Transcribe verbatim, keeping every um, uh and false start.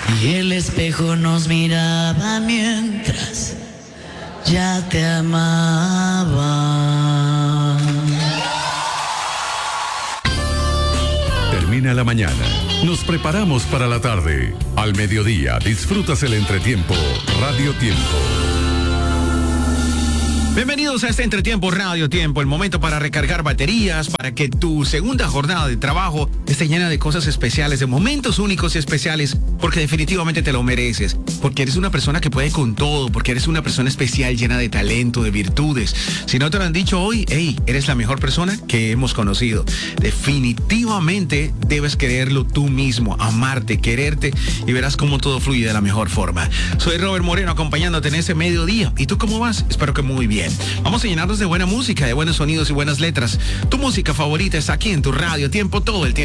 y el espejo nos miraba mientras ya te amaba. Termina la mañana, nos preparamos para la tarde. Al mediodía disfrutas el entretiempo Radio Tiempo. Bienvenidos a este Entretiempo Radio Tiempo, el momento para recargar baterías, para que tu segunda jornada de trabajo esté llena de cosas especiales, de momentos únicos y especiales, porque definitivamente te lo mereces, porque eres una persona que puede con todo, porque eres una persona especial, llena de talento, de virtudes. Si no te lo han dicho hoy, hey, eres la mejor persona que hemos conocido. Definitivamente debes quererlo tú mismo, amarte, quererte, y verás cómo todo fluye de la mejor forma. Soy Robert Moreno, acompañándote en este mediodía. ¿Y tú cómo vas? Espero que muy bien. Vamos a llenarnos de buena música, de buenos sonidos y buenas letras. Tu música favorita está aquí en tu Radio Tiempo todo el tiempo.